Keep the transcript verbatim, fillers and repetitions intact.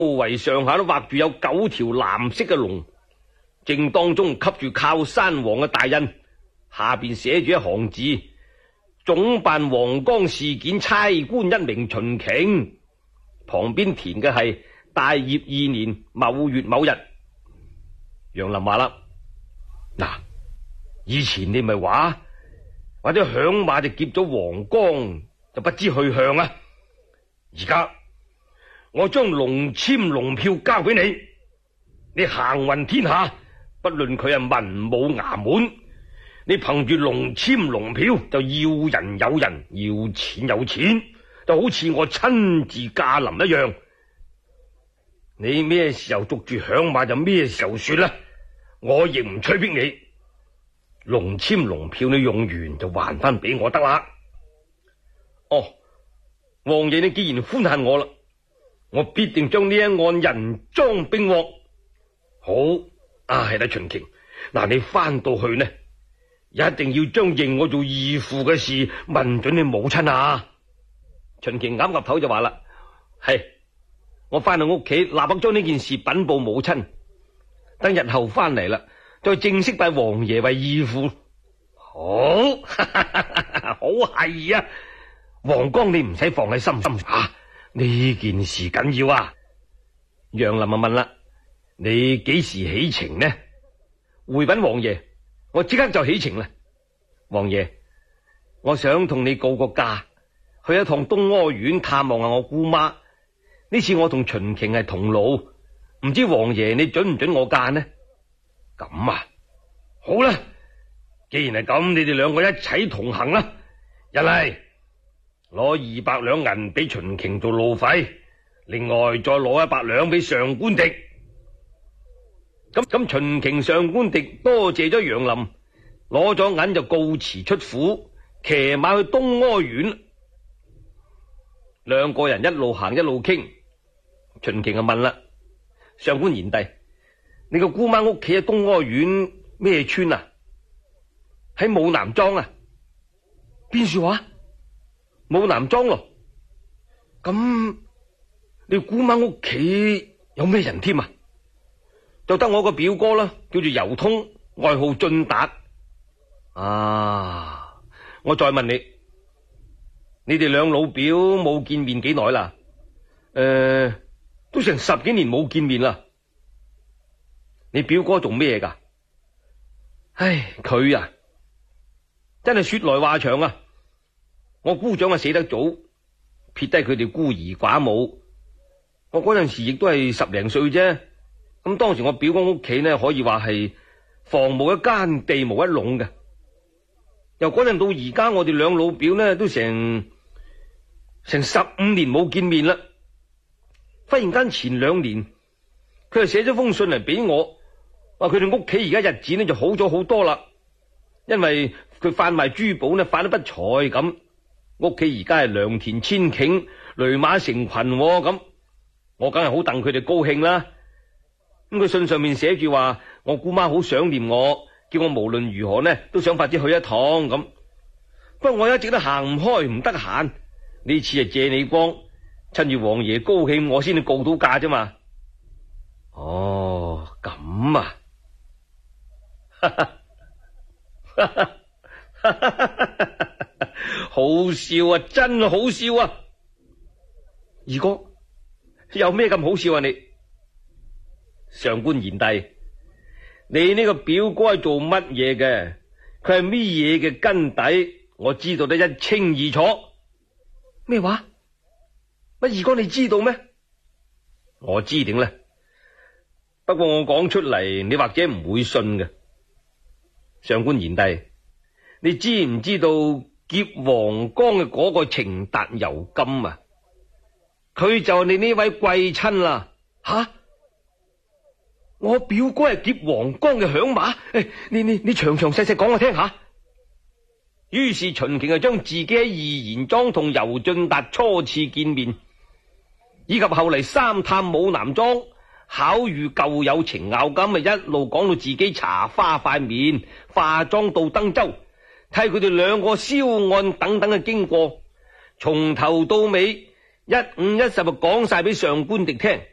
圍上下都畫住有九條藍色嘅龍，正當中吸住靠山王嘅大印，下邊寫住一行字：總辦黃岡事件差官一名秦瓊。旁邊填嘅係大業二年某月某日。楊林話啦：嗱，以前你咪話或者響馬就劫咗黃岡，就不知去向啊！而家我將龍籤龍票交俾你，你行運天下，不論佢係文武衙門，你憑住龍籤龍票就要人有人，要錢有錢，就好似我親自駕臨一樣。你咩時候捉住響馬就咩時候說啦，我亦唔催逼你。龍籤龍票你用完就還翻俾我得啦。哦，王爺你既然寬限我啦，我必定將呢一案人贓並獲。好啊，係啦，秦瓊，嗱，你翻到去呢，一定要將認我做義父嘅事問准你母親啊。秦瓊岌岌頭就話啦：係，我翻到屋企立刻將呢件事稟報母親，等日後翻嚟啦，再正式拜王爺為義父。好，哈哈哈哈，好係啊，黃岡你唔使放喺心心啊，呢件事緊要啊。楊林啊問啦：你幾時起程呢？回稟王爺，我即刻就起程啦。王爺，我想同你告個假，去一趟東柯縣探望下我姑媽。呢次我同秦瓊係同路，唔知王爺你准唔准我假呢？咁啊，好啦，既然係咁，你哋兩個一齊同行啦。一嚟攞二百兩銀俾秦瓊做路費，另外再攞一百兩俾上官迪。咁咁，秦瓊上官迪多謝咗楊林，攞咗銀就告辭出府，騎馬去東柯縣。兩個人一路行一路傾。秦瓊就問啦：上官賢弟，你個姑媽屋企喺東柯縣咩村啊？喺武南莊啊？邊處話？武南莊咯。咁你姑媽屋企有咩人添啊？就得我個表哥啦，叫做尤通，外號俊達。啊，我再問你，你哋兩老表冇見面幾耐啦？誒、呃，都成十幾年冇見面啦。你表哥做咩噶？唉，佢啊，真係說來話長啊。我姑丈啊死得早，撇低佢哋孤兒寡母。我嗰陣時亦都係十零歲啫。咁當時我表哥屋企呢，可以話係房無一間，地無一攏嘅。由嗰陣到而家，我哋兩老表呢都成成十五年冇見面啦。忽然間前兩年，佢就寫咗封信嚟俾我，話佢哋屋企而家日子呢就好咗好多啦。因為佢販賣珠寶呢發得不才咁，屋企而家係良田千頃，驢馬成群咁，我梗係好戥佢哋高興啦。咁佢信上面寫住話，我姑媽好想念我，叫我無論如何呢都想快啲去一趟咁。不過我一直都行唔開，唔得閒。呢次係借你光，趁住王爺高興，我先至告到假啫嘛。哦，咁啊，好笑啊，真好笑啊！二哥，有咩咁好笑啊你？上官賢弟，你呢個表哥係做乜嘢嘅？佢係咩嘢嘅根底？我知道得一清二楚。咩話？乜二哥你知道咩？我知定啦，不過我講出嚟，你或者唔會信嘅。上官賢弟，你知唔知道劫黃岡嘅嗰個程達尤金啊？佢就係你呢位貴親啦。吓？我表哥係劫黃岡嘅響馬，誒，你你你詳詳細細講我聽下。於是秦瓊就將自己喺二賢莊同尤俊達初次見面，以及後嚟三探武南莊巧遇舊友程咬金，啊一路講到自己茶花塊面、化妝到登州，睇佢哋兩個銷案等等嘅經過，從頭到尾一五一十就講晒俾上官迪聽。